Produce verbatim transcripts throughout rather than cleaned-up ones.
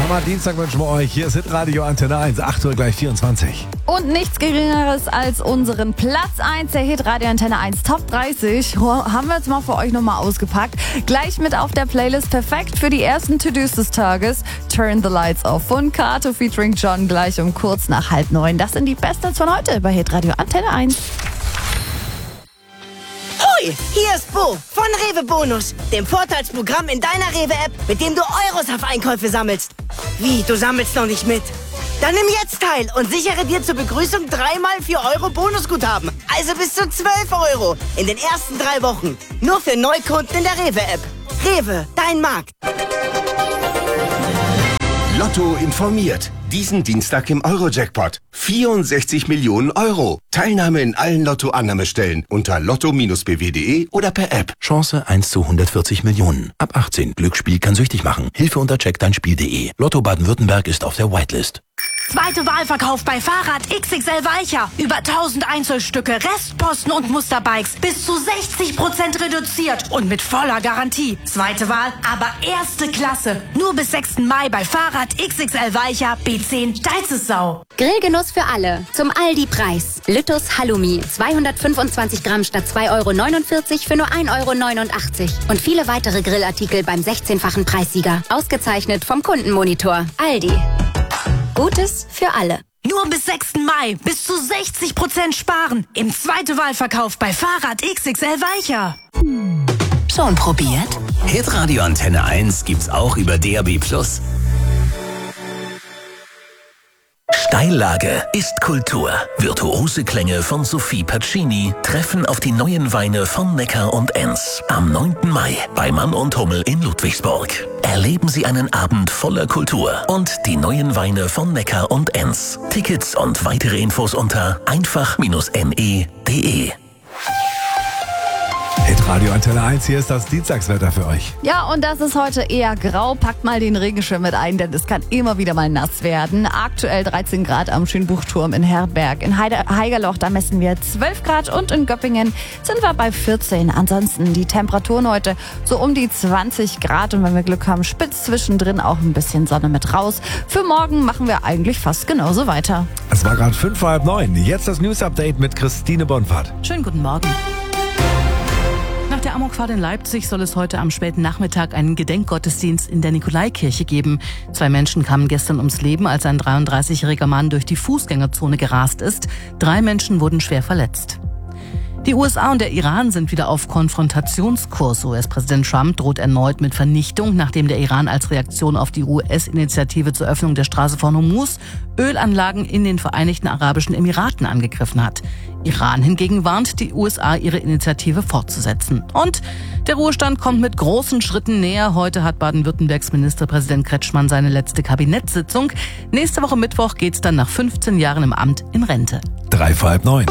Dienstag wünschen wir euch. Hier ist Hitradio Antenne eins, acht Uhr gleich vierundzwanzig. Und nichts Geringeres als unseren Platz eins der Hitradio Antenne eins Top dreißig haben wir jetzt mal für euch nochmal ausgepackt. Gleich mit auf der Playlist, perfekt für die ersten To-Dos des Tages. Turn the Lights Off von Kato featuring John gleich um kurz nach halb neun. Das sind die Bestens von heute bei Hitradio Antenne eins. Hoi, hier ist Bo von Rewe Bonus, dem Vorteilsprogramm in deiner Rewe-App, mit dem du Euros auf Einkäufe sammelst. Wie, du sammelst noch nicht mit? Dann nimm jetzt teil und sichere dir zur Begrüßung dreimal vier Euro Bonusguthaben. Also bis zu zwölf Euro in den ersten drei Wochen. Nur für Neukunden in der Rewe-App. Rewe, dein Markt. Lotto informiert. Diesen Dienstag im Euro-Jackpot. vierundsechzig Millionen Euro. Teilnahme in allen Lotto-Annahmestellen unter lotto Bindestrich b w punkt d e oder per App. Chance eins zu hundertvierzig Millionen. Ab achtzehn. Glücksspiel kann süchtig machen. Hilfe unter check dein Spiel punkt de. Lotto Baden-Württemberg ist auf der Whitelist. Zweite Wahlverkauf bei Fahrrad X X L Weicher. Über tausend Einzelstücke, Restposten und Musterbikes. Bis zu sechzig Prozent reduziert und mit voller Garantie. Zweite Wahl, aber erste Klasse. Nur bis sechsten Mai bei Fahrrad X X L Weicher B zehn Deizessau. Grillgenuss für alle. Zum Aldi-Preis. Lüttus Halloumi. zweihundertfünfundzwanzig Gramm statt zwei Euro neunundvierzig für nur ein Euro neunundachtzig. Und viele weitere Grillartikel beim sechzehnfachen Preissieger. Ausgezeichnet vom Kundenmonitor. Aldi. Gutes für alle. Nur bis sechsten Mai. Bis zu sechzig Prozent sparen. Im zweiten Wahlverkauf bei Fahrrad X X L Weicher. Schon probiert? Hitradio Antenne eins gibt's auch über D A B plus. Steillage ist Kultur. Virtuose Klänge von Sophie Pacini treffen auf die neuen Weine von Neckar und Enz. Am neunten Mai bei Mann und Hummel in Ludwigsburg. Erleben Sie einen Abend voller Kultur und die neuen Weine von Neckar und Enz. Tickets und weitere Infos unter einfach ne punkt de. Hitradio Antenne eins, hier ist das Dienstagswetter für euch. Ja, und das ist heute eher grau. Packt mal den Regenschirm mit ein, denn es kann immer wieder mal nass werden. Aktuell dreizehn Grad am Schönbuchturm in Herberg. In Heide- Haigerloch, da messen wir zwölf Grad und in Göppingen sind wir bei vierzehn. Ansonsten die Temperaturen heute so um die zwanzig Grad und wenn wir Glück haben, spitz zwischendrin auch ein bisschen Sonne mit raus. Für morgen machen wir eigentlich fast genauso weiter. Es war gerade fünf vor halb neun. Jetzt das News-Update mit Christine Bonfahrt. Schönen guten Morgen. Nach der Amokfahrt in Leipzig soll es heute am späten Nachmittag einen Gedenkgottesdienst in der Nikolaikirche geben. Zwei Menschen kamen gestern ums Leben, als ein dreiunddreißigjähriger Mann durch die Fußgängerzone gerast ist. Drei Menschen wurden schwer verletzt. Die U S A und der Iran sind wieder auf Konfrontationskurs. U S-Präsident Trump droht erneut mit Vernichtung, nachdem der Iran als Reaktion auf die U S-Initiative zur Öffnung der Straße von Hormuz Ölanlagen in den Vereinigten Arabischen Emiraten angegriffen hat. Iran hingegen warnt die U S A, ihre Initiative fortzusetzen. Und der Ruhestand kommt mit großen Schritten näher. Heute hat Baden-Württembergs Ministerpräsident Kretschmann seine letzte Kabinettssitzung. Nächste Woche Mittwoch geht's dann nach fünfzehn Jahren im Amt in Rente. Drei vor halb neun.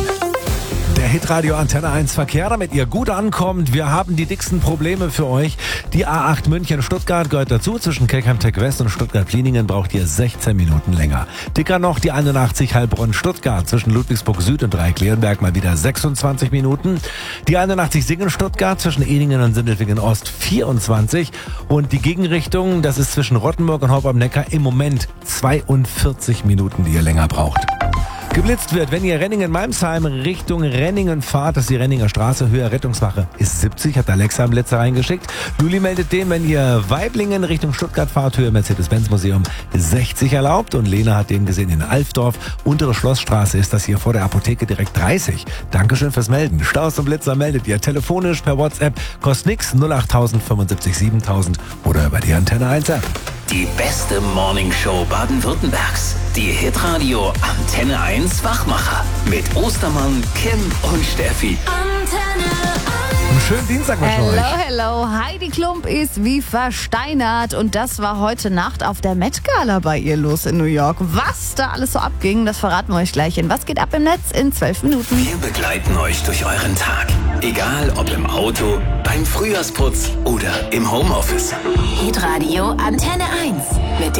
Der Hitradio Antenne eins Verkehr, damit ihr gut ankommt. Wir haben die dicksten Probleme für euch. Die A acht München-Stuttgart gehört dazu. Zwischen Kelkheim-Tech West und Stuttgart-Pliningen braucht ihr sechzehn Minuten länger. Dicker noch die einundachtzig Heilbronn-Stuttgart. Zwischen Ludwigsburg Süd und Dreiecklerenberg mal wieder sechsundzwanzig Minuten. Die einundachtzig Singen-Stuttgart zwischen Ehningen und Sindelfingen Ost vierundzwanzig. Und die Gegenrichtung, das ist zwischen Rottenburg und Haupt am Neckar im Moment zweiundvierzig Minuten, die ihr länger braucht. Geblitzt wird, wenn ihr Renningen-Malmsheim Richtung Renningen fahrt, das ist die Renninger Straße, Höhe Rettungswache ist siebzig, hat Alexa am Blitzer reingeschickt. Juli meldet dem, wenn ihr Weiblingen Richtung Stuttgart fahrt, Höhe Mercedes-Benz-Museum sechzig erlaubt und Lena hat den gesehen in Alfdorf. Untere Schlossstraße ist das hier vor der Apotheke direkt dreißig. Dankeschön fürs Melden. Staus und Blitzer meldet ihr telefonisch per WhatsApp, kostet nix, null acht null null fünfundsiebzig siebentausend oder über die Antenne eins App. Die beste Morningshow Baden-Württembergs. Die Hitradio Antenne eins Wachmacher. Mit Ostermann, Kim und Steffi. Antenne Einen schönen Dienstag wünschen wir Hello, euch. hello. Heidi Klump ist wie versteinert und das war heute Nacht auf der Met Gala bei ihr los in New York. Was da alles so abging, das verraten wir euch gleich in Was geht ab im Netz in zwölf Minuten. Wir begleiten euch durch euren Tag. Egal ob im Auto, beim Frühjahrsputz oder im Homeoffice. Hitradio Antenne eins. Mit